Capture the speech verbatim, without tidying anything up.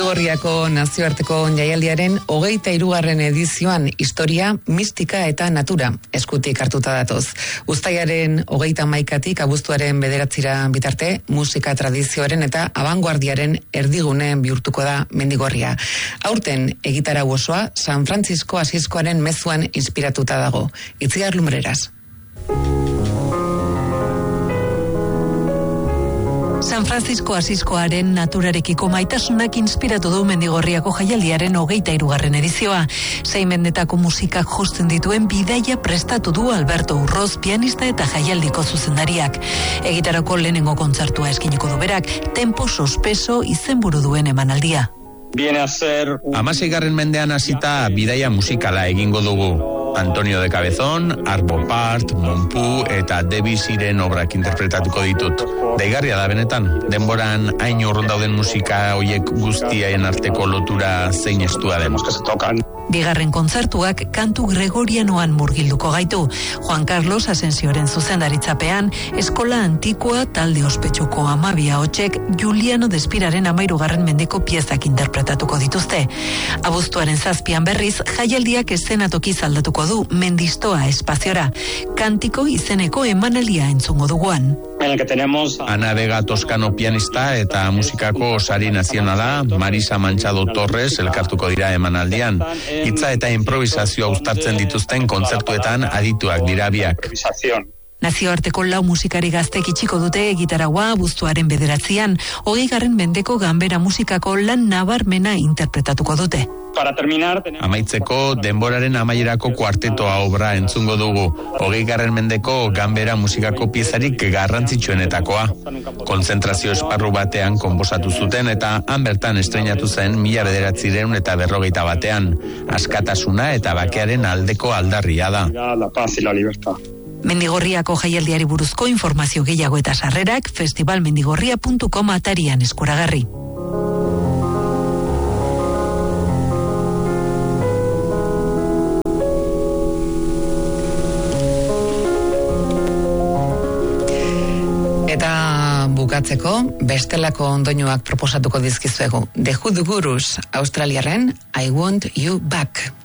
Mendigorriako nazioarteko jaialdiaren hogeita hirugarren edizioan historia, mistika eta natura eskutik hartuta datoz. Uztailaren hogeita hamaikatik abuztuaren bederatzira bitarte, musika tradizioaren eta abanguardiaren erdigune bihurtuko da Mendigorria. Aurten egitarau osoa San Francisco Asiskoaren mezuan inspiratuta dago. Itziar Lumbreras. San Francisco Asiskoaren naturarekiko maitasunak inspiratu du Mendigorriako jaialdiaren hogeita hirugarren edizioa. Sei mendetako musikak josten dituen bidaia prestatu du Alberto Urroz, pianista eta jaialdiko zuzendariak. Egitarako lehenengo kontzertua eskiniko du berak, Tempo Sospeso izenburu duen emanaldia. Hamaseigarren mendean hasita bidaia musikala egingo dugu. Antonio de Cabezón, Arvo Part, Monpu eta Debussyren obrak interpretatuko ditut. Deigarria da benetan, denboran hain urrun dauden musika hoiek guztiaien arteko lotura zein estua den. Bigarren kontzertuak kantu gregorianoan murgilduko gaitu. Juan Carlos Asensioren zuzendaritzapean, Eskola Antikoa talde ospetsuko amabia hotsek Juliano Despiraren amairugarren mendeko piezak interpretatuko dituzte. Abuztuaren zazpian berriz, jaialdiak eszenatoki aldatuko du Mendistoa espaziora. Kantiko izeneko emanalia entzungo duguan. Ana Vega Toscano pianista eta musikako sari nazionala, Marisa Manchado Torres elkartuko dira emanaldian. Hitza eta improvisazioa uztartzen dituzten kontzertuetan adituak dira biak. Nazioarteko lau musikari gaztek itxiko dute egitaraua abuztuaren bederatzian, hogeigarren mendeko ganbera musikako lan nabarmena interpretatuko dute. Amaitzeko denboraren amaierako kuartetoa obra entzungo dugu, hogeigarren mendeko ganbera musikako piezarik garrantzitsuenetakoa. Konzentrazio esparru batean konposatu zuten eta han bertan estreinatu zen mila bederatzireun eta berrogeita batean. Askatasuna eta bakearen aldeko aldarria da. Mendigorriako jaialdiari buruzko informazio gehiago eta sarrerak festivalmendigorria puntu com atarian eskuragarri. Eta bukatzeko, bestelako ondoinuak proposatuko dizkizuegu. The Hood Gurus, Australiarren I Want You Back.